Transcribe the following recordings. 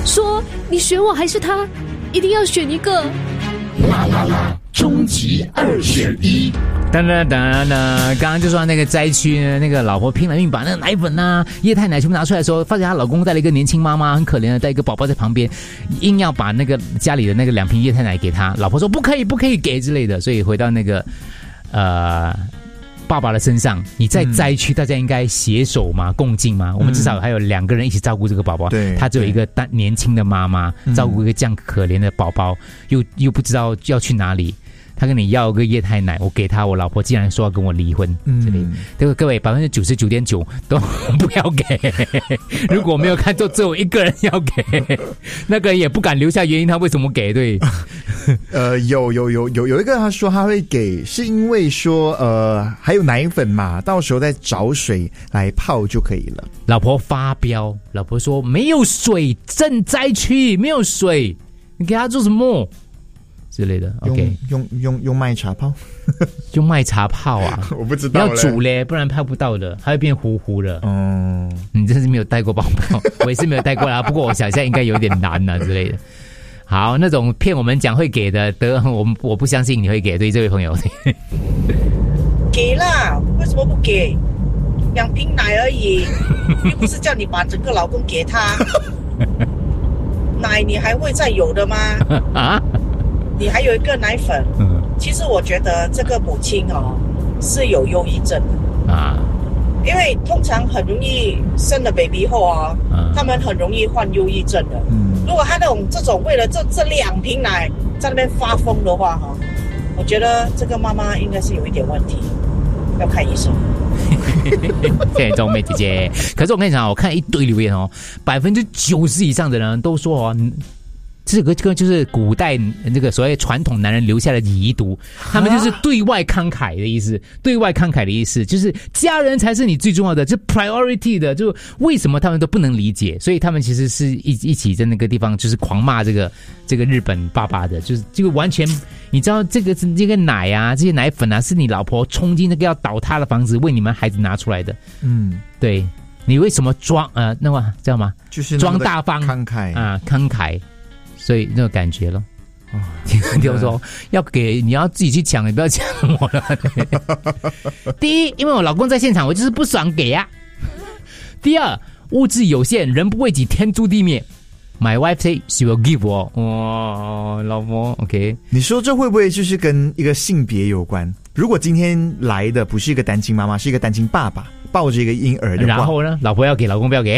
说你选我还是他，一定要选一个。 啦啦啦，终极2选1。 当然，刚刚就说那个灾区呢，那个老婆拼了命把那个奶粉啊、液态奶全部拿出来的时候，发现她老公带了一个年轻妈妈，很可怜的带一个宝宝在旁边，硬要把那个家里的那个2瓶液态奶给她。老婆说不可以给之类的，所以回到那个爸爸的身上，你在灾区，大家应该携手嘛，共进嘛。我们至少还有2个人一起照顾这个宝宝， 对， 他只有一个年轻的妈妈照顾一个这样可怜的宝宝，又不知道要去哪里。他跟你要个液态奶，我给他，我老婆竟然说要跟我离婚，这里这个各位99.9%都不要给。如果没有看错，只有1个人要给，那个人也不敢留下原因，他为什么给？对， 有一个他说他会给，是因为说还有奶粉嘛，到时候再找水来泡就可以了。 老婆发飙，老婆说没有水，赈灾区没有水，你给他做什么？之类的 ，OK， 用麦茶泡， 用麦茶泡啊， 我不知道， 要煮嘞，不然泡不到的，它会变糊糊的。 哦， 你真是没有带过宝宝，我也是没有带过啦。不过我想一下，应该有点难啊之类的。好，那种骗我们讲会给的，我不相信你会给。对这位朋友， 给啦，为什么不给？2瓶奶而已，又不是叫你把整个老公给他。奶你还会再有的吗？啊？你还有一个奶粉，其实我觉得这个母亲是有忧郁症的啊，因为通常很容易生了 baby 后他们很容易患忧郁症的。如果他这种为了这2瓶奶在那边发疯的话我觉得这个妈妈应该是有一点问题，要看医生。 谢谢钟妹姐姐。可是我跟你讲，我看一堆留言90%以上的人都说这个就是古代那个所谓传统男人留下的遗毒，他们就是对外慷慨的意思。对外慷慨的意思就是家人才是你最重要的，这 priority 的。就为什么他们都不能理解，所以他们其实是一起在那个地方就是狂骂这个日本爸爸的，就是这个完全你知道这个奶啊，这些奶粉啊，是你老婆冲进那个要倒塌的房子为你们孩子拿出来的。对，你为什么装那么知道吗？ 就是装大方慷慨啊， 慷慨。所以那个感觉咯，就是说要给你要自己去抢，你不要抢我了。第一，因为我老公在现场，我就是不爽给啊。第二，物质有限，人不为己，天诛地灭。My wife say she will give 我。哇，老婆 ，OK。 你说这会不会就是跟一个性别有关？如果今天来的不是一个单亲妈妈，是一个单亲爸爸，抱着一个婴儿的话， 然后呢，老婆要给，老公不要给。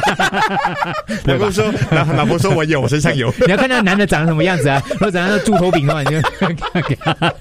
老婆说我有，我身上有。 你要看那男的长得什么样子啊？如果长得像猪头饼的话，你就给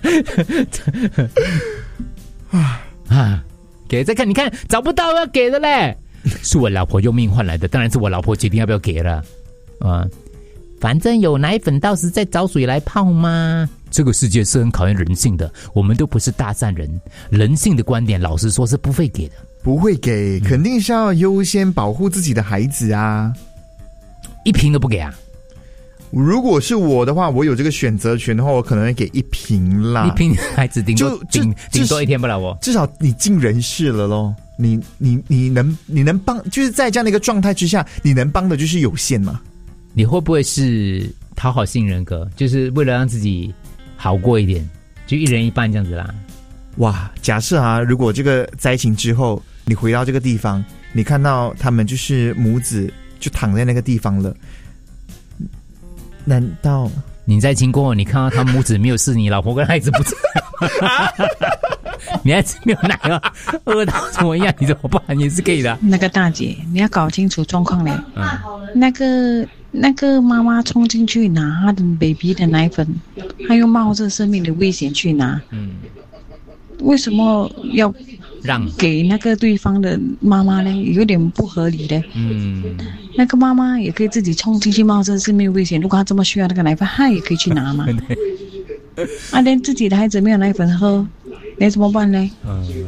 他。给再看，你看找不到要给的嘞，是我老婆用命换来的，当然是我老婆决定要不要给了。反正有奶粉，到时再找水来泡吗？这个世界是很考验人性的，我们都不是大善人，人性的观点，老实说是不会给的， 不会给，肯定是要优先保护自己的孩子啊。 1瓶都不给啊？ 如果是我的话，我有这个选择权的话，我可能会给1瓶啦。 1瓶孩子顶多1天不了我， 至少你尽人事了咯。你能帮，就是在这样的一个状态之下，你能帮的就是有限嘛。 你会不会是讨好性人格，就是为了让自己好过一点，就1人1半这样子啦？ 哇，假设如果这个灾情之后，你回到这个地方，你看到他们就是母子就躺在那个地方了，难道你在经过，你看到他母子没有事，你老婆跟孩子不在，你孩子没有奶了，饿到怎么样？你怎么办？也是可以的。 那个大姐，你要搞清楚状况嘞。那个妈妈冲进去拿她的 baby 的奶粉，她又冒着生命的危险去拿。为什么要让给那个对方的妈妈呢？有点不合理的。那个妈妈也可以自己冲进去冒着生命危险，如果她这么需要那个奶粉，她也可以去拿嘛。连自己的孩子没有奶粉喝，那怎么办呢？